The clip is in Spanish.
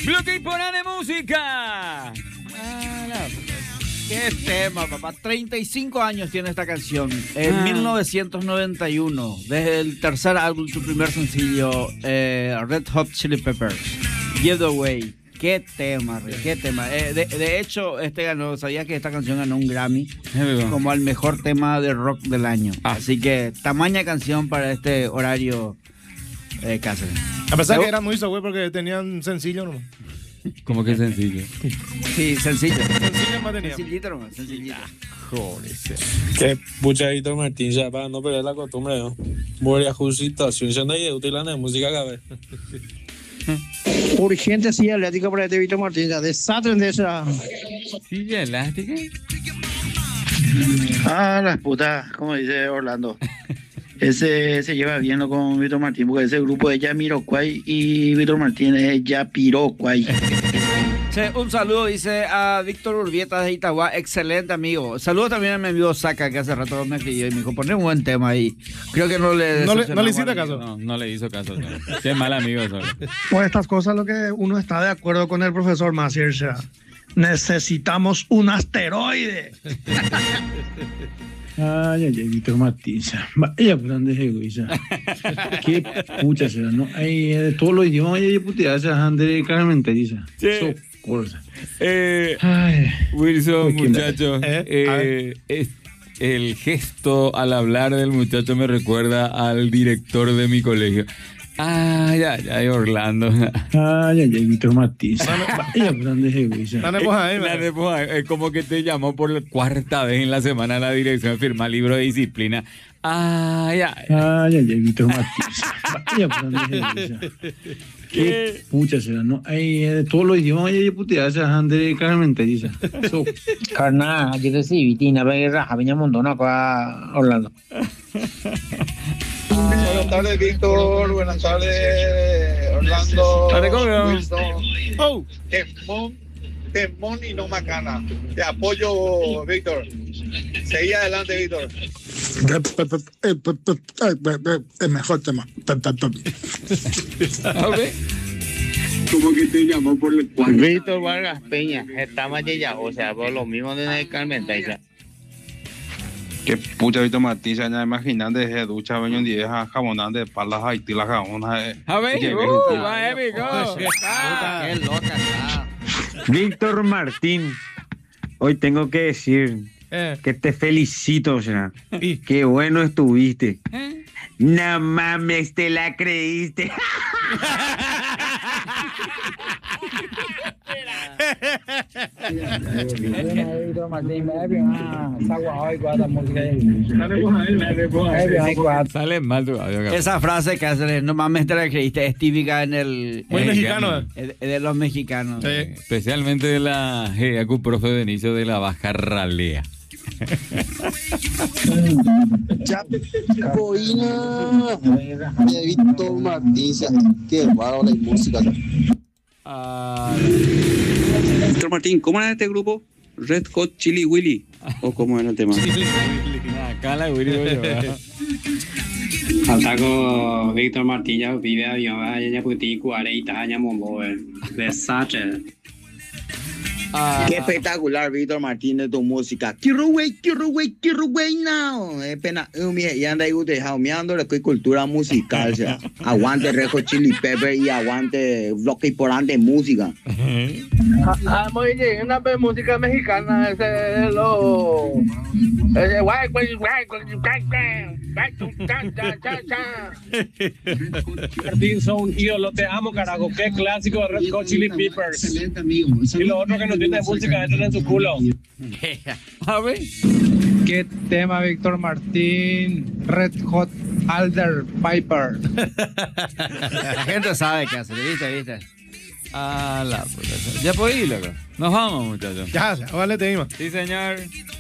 Bloque Hispana de música. Qué tema, papá. 35 años tiene esta canción. En 1991, desde el tercer álbum, su primer sencillo, Red Hot Chili Peppers, Give Away. Qué tema, Rick, qué tema. De hecho, ¿sabías que esta canción ganó un Grammy como el mejor tema de rock del año? Así que, tamaña canción para este horario, Cáceres. A pesar que era muy güey, porque tenían sencillo nomás. ¿Cómo que sencillo? Sí, sencillo. Sencillo más tenía. Sencillito nomás, sencillito. Joder. Que pucha Víctor Martín, ya para no perder la costumbre, ¿no? Voy a situación, ya no hay útil la música cada vez. Urgente silla elástica para este Víctor Martín, ya desatren de esa. ¿Silla elástica? Las putas, como dice Orlando. Ese se lleva bien con Víctor Martín, porque ese grupo es Jamiroquai y Víctor Martín es Yapiroquai. Un saludo, dice a Víctor Urbieta de Itagua, excelente amigo. Saludos también a mi amigo Saca, que hace rato me escribió y me dijo, poné un buen tema ahí. Creo que no le hiciste caso. No le hizo caso. No. Qué mal amigo eso. Pues estas cosas lo que uno está de acuerdo con el profesor Macier, o sea, necesitamos un asteroide. Ay, Víctor Martín. Vaya, pues andes egoísta. Qué pucha será, ¿no? Hay de todos los idiomas hay puteadas, André Carmenteriza. Sí. Wilson, muchacho, el gesto al hablar del muchacho me recuerda al director de mi colegio. Ay, Orlando. Ay, Víctor Martín. Vaya, pues andes egoísta. Es como que te llamó por la cuarta vez en la semana a la dirección a firmar libro de disciplina. Ay, Víctor Martín. Vaya, pues andes egoísta. Qué pucha será, ¿no? Hay de todos los idiomas hay puteadas, André Carmenteriza. Carnal, aquí recibí Tina Beguerra, Javiña Mondona acá Orlando. Buenas tardes, Víctor. Buenas tardes, Orlando. Wilson. Temón y no macana. Te apoyo, Víctor. Seguí adelante, Víctor. El mejor tema. Como que te llamó por el cuarto. Víctor Vargas Peña, estamos allá, o sea, por lo mismo de el Carmenteriza. Que pucha Víctor Martín, ya imaginando desde ducha, vengo en 10 jabonando de palas Haití, la jabona. Qué loca está. Víctor Martín, hoy tengo que decir que te felicito, o sea, qué bueno estuviste. No mames, te la creíste. Sale mal tu audio. Esa frase que hace, no mames te la creíste, es típica en el... Muy mexicano. De los mexicanos. Sí. Especialmente de la GEACU, profe Benicio de la Baja Ralea. Boina de Víctor Martín, qué raro la música. Víctor Martín, ¿cómo era este grupo? Red Hot Chili Willy. ¿O cómo era el tema? Acá la Willy voy a llevar. Ataco Víctor Martín, ya vive avión, ya puti, cuareita, ya mombo, desastre. Qué espectacular, Víctor Martín, de tu música. Quiero güey now. Pena, y anda ahí dejando la cultura musical, o sea, aguante Red Hot Chili Pepper y aguante bloque por ante música. Muy bien, una música mexicana, ese es lo... Martín, son un ídolo, te amo, carajo. Qué clásico de Red Hot Chili Peppers. Excelente, amigo. Y lo otro que no tiene música, entran en su culo. A ver. ¿Qué tema, Víctor Martín? Red Hot Alder Piper. La gente sabe qué hacer, ¿viste? La puta. Ya puedo ir, loco. Nos vamos, muchachos. Ya, vale, te digo. Sí, señor.